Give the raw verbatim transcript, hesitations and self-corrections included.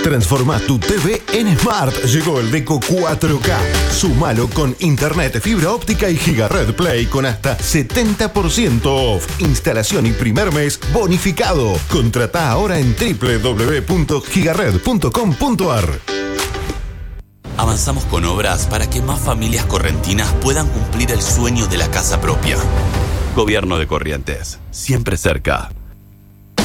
Transforma tu T V en Smart. Llegó el Deco cuatro K. Sumalo con internet, fibra óptica y Gigared Play con hasta setenta por ciento off. Instalación y primer mes bonificado. Contratá ahora en doble u doble u doble u punto gigared punto com punto a r. Avanzamos con obras para que más familias correntinas puedan cumplir el sueño de la casa propia. Gobierno de Corrientes, siempre cerca.